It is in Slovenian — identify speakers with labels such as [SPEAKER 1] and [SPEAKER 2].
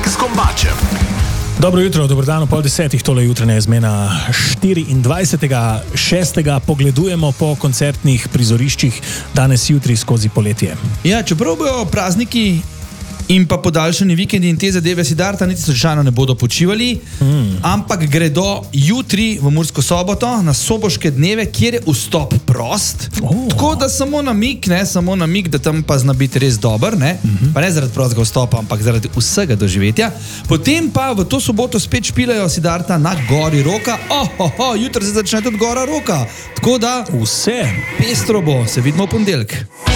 [SPEAKER 1] S Kombačem.
[SPEAKER 2] Dobro jutro, dobro dan, 9:30, tole jutranja izmena 24.6. Pogledujemo po koncertnih prizoriščih danes jutri skozi poletje.
[SPEAKER 3] Ja, čeprav bojo prazniki in pa podaljšani vikendi in te zadeve Siddharta niti slučajno ne bodo počivali, ampak gredo jutri v Mursko Soboto na Soboške dneve, kjer je vstop prost. Tako da samo namig, da tam pa zna biti res dober, ne? Pa ne zaradi prostega vstopa, ampak zaradi vsega doživetja. Potem pa v to soboto spet špilajo Siddharta na Gori Roka. Jutri se začne tudi Gora Roka. Tako da
[SPEAKER 2] Vse.
[SPEAKER 3] pestro bo, se vidimo v ponedeljek.